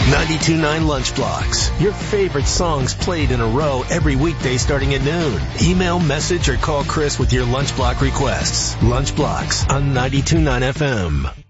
92.9 Lunch Blocks. Your favorite songs played in a row every weekday starting at noon. Email, message, or call Chris with your Lunch Block requests. Lunch Blocks on 92.9 FM.